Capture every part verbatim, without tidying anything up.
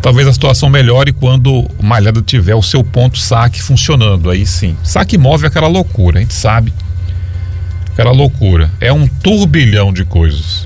Talvez a situação melhore quando o Malhada tiver o seu ponto saque funcionando, aí sim. Saque móvel é aquela loucura, a gente sabe. Aquela loucura. É um turbilhão de coisas.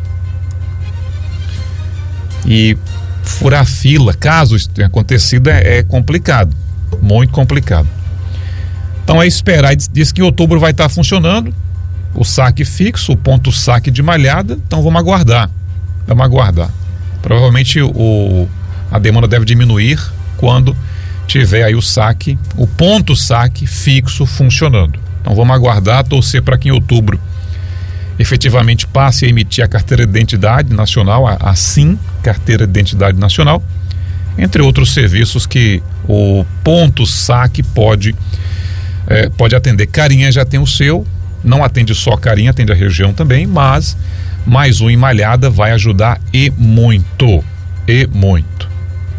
E furar fila, caso isso tenha acontecido, é, é complicado. Muito complicado. Então é esperar, diz que em outubro vai estar funcionando o saque fixo, o ponto saque de Malhada, então vamos aguardar. Vamos aguardar. Provavelmente o a demanda deve diminuir quando tiver aí o saque, o ponto saque fixo funcionando. Então vamos aguardar, torcer para que em outubro efetivamente passe a emitir a carteira de identidade nacional, a, a SIM, carteira de identidade nacional, entre outros serviços que o ponto saque pode, é, pode atender. Carinha já tem o seu, não atende só Carinha, atende a região também, mas mais um em Malhada vai ajudar e muito, e muito.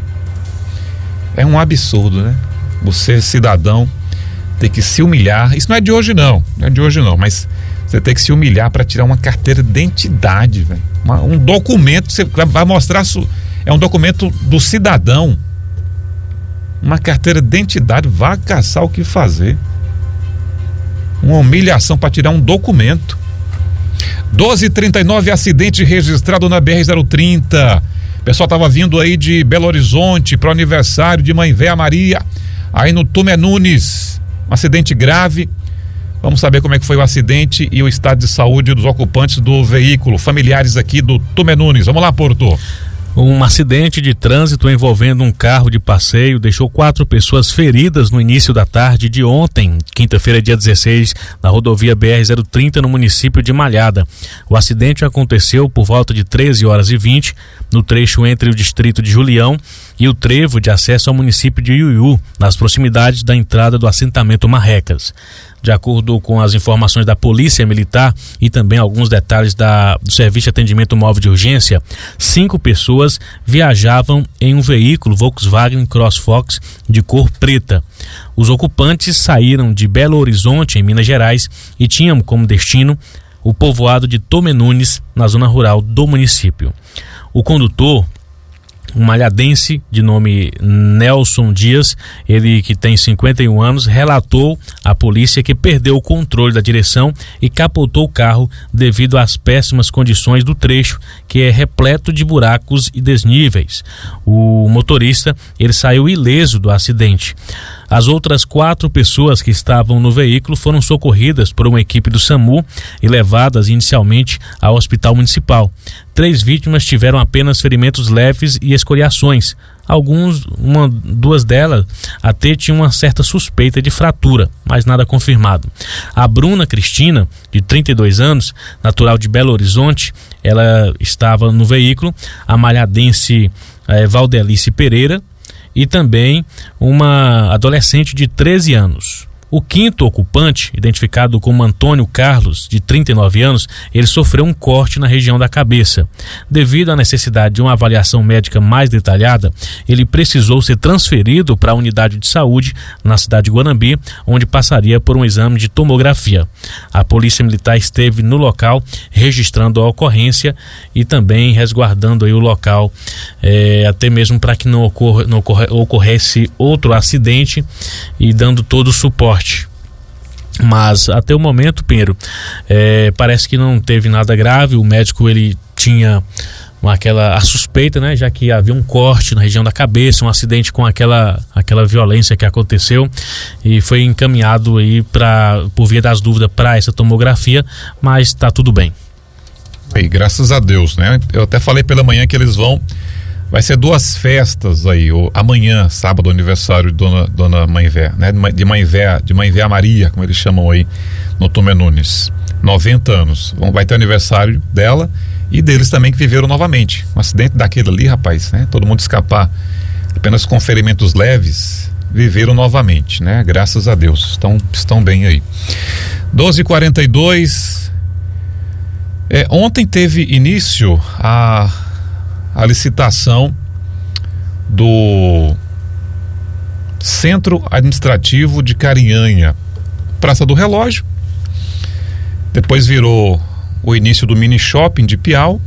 É um absurdo, né? Você, cidadão, ter que se humilhar. Isso não é de hoje não, não é de hoje não, mas você tem que se humilhar para tirar uma carteira de identidade, velho. Um documento, você vai mostrar, é um documento do cidadão. Uma carteira de identidade, vá caçar o que fazer. Uma humilhação para tirar um documento. doze e trinta e nove, acidente registrado na B R zero trinta. O pessoal estava vindo aí de Belo Horizonte para o aniversário de Mãe Véia Maria, aí no Tomé Nunes. Um acidente grave. Vamos saber como é que foi o acidente e o estado de saúde dos ocupantes do veículo, familiares aqui do Tomé Nunes. Vamos lá, Porto. Um acidente de trânsito envolvendo um carro de passeio deixou quatro pessoas feridas no início da tarde de ontem, quinta-feira, dia dezesseis, na rodovia B R zero trinta, no município de Malhada. O acidente aconteceu por volta de treze horas e vinte, no trecho entre o distrito de Julião e o trevo de acesso ao município de Iuiú, nas proximidades da entrada do assentamento Marrecas. De acordo com as informações da Polícia Militar e também alguns detalhes da, do Serviço de Atendimento Móvel de Urgência, cinco pessoas viajavam em um veículo Volkswagen CrossFox de cor preta. Os ocupantes saíram de Belo Horizonte, em Minas Gerais, e tinham como destino o povoado de Tomé Nunes, na zona rural do município. O condutor, um malhadense de nome Nelson Dias, ele que tem cinquenta e um anos, relatou à polícia que perdeu o controle da direção e capotou o carro devido às péssimas condições do trecho, que é repleto de buracos e desníveis. O motorista, ele saiu ileso do acidente. As outras quatro pessoas que estavam no veículo foram socorridas por uma equipe do SAMU e levadas inicialmente ao hospital municipal. Três vítimas tiveram apenas ferimentos leves e escoriações. Alguns, uma, duas delas até tinham uma certa suspeita de fratura, mas nada confirmado. A Bruna Cristina, de trinta e dois anos, natural de Belo Horizonte, ela estava no veículo. A malhadense eh, Valdelice Pereira, e também uma adolescente de treze anos. O quinto ocupante, identificado como Antônio Carlos, de trinta e nove anos, ele sofreu um corte na região da cabeça. Devido à necessidade de uma avaliação médica mais detalhada, ele precisou ser transferido para a unidade de saúde na cidade de Guanambi, onde passaria por um exame de tomografia. A Polícia Militar esteve no local registrando a ocorrência e também resguardando aí o local, é, até mesmo para que não, ocorra, não ocorre, ocorresse outro acidente, e dando todo o suporte. Mas até o momento, Pinheiro, é, parece que não teve nada grave. O médico, ele tinha aquela a suspeita, né, já que havia um corte na região da cabeça, um acidente com aquela, aquela violência que aconteceu, e foi encaminhado aí pra, por via das dúvidas para essa tomografia, mas está tudo bem. E graças a Deus, né? Eu até falei pela manhã que eles vão. Vai ser duas festas aí, o, amanhã, sábado, aniversário de Dona, Dona Mãe Véia, né? De Mãe Véia, de Mãe Véia Maria, como eles chamam aí, no Tomé Nunes. noventa anos. Bom, vai ter aniversário dela e deles também, que viveram novamente. Um acidente daquele ali, rapaz, né? Todo mundo escapar apenas com ferimentos leves, viveram novamente, né? Graças a Deus, estão, estão bem aí. doze e quarenta e dois. É, ontem teve início a a licitação do Centro Administrativo de Carinhanha, Praça do Relógio. Depois virou o início do mini shopping de Piau.